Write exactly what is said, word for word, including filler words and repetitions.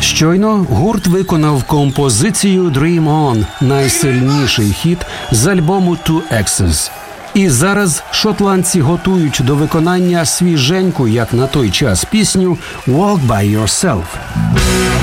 Щойно гурт виконав композицію «Dream On», найсильніший хіт з альбому «Two Exes». І зараз шотландці готують до виконання свіженьку, як на той час, пісню «Walk By Yourself».